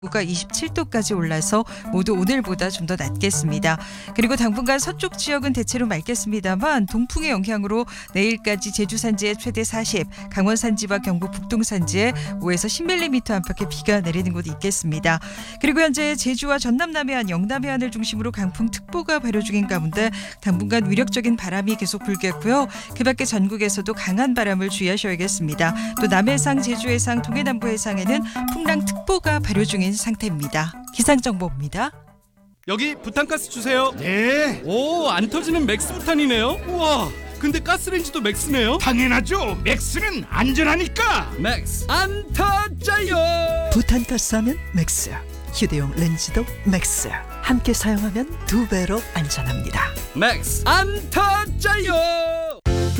가 27도까지 올라서 모두 오늘보다 좀 더 낮겠습니다. 그리고 당분간 서쪽 지역은 대체로 맑겠습니다만 동풍의 영향으로 내일까지 제주 산지에 최대 40, 강원 산지와 경북 북동 산지에 5에서 10mm 안팎의 비가 내리는 곳이 있겠습니다. 그리고 현재 제주와 전남 남해안, 영남 해안을 중심으로 강풍특보가 발효 중인 가운데 당분간 위력적인 바람이 계속 불겠고요. 그밖에 전국에서도 강한 바람을 주의하셔야겠습니다. 또 남해상, 제주 해상, 동해 남부 해상에는 풍랑특보가 발효 중인 상태입니다. 기상정보입니다. 여기 부탄가스 주세요. 네, 오, 안 터지는 맥스 부탄이네요. 우와, 근데 가스레인지도 맥스네요. 당연하죠. 맥스는 안전하니까. 맥스 안 터져요. 부탄가스 하면 맥스, 휴대용 렌즈도 맥스. 함께 사용하면 2배로 안전합니다. 맥스 안 터져요.